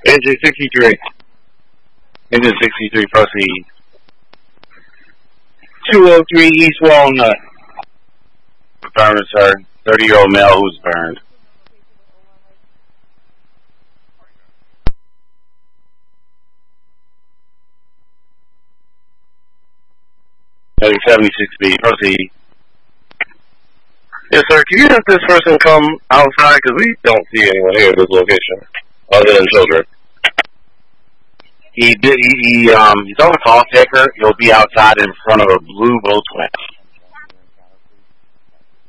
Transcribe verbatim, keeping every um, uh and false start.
Engine sixty-three. Engine sixty-three, proceed. two oh three East Walnut. Affirmative, sir. thirty-year-old male who's burned. Heading seventy-six speed, proceed. Yes, sir. Can you have this person come outside? Because we don't see anyone here at this location, other than children. He did. He, he um. He's on a call taker. He'll be outside in front of a blue Volkswagen.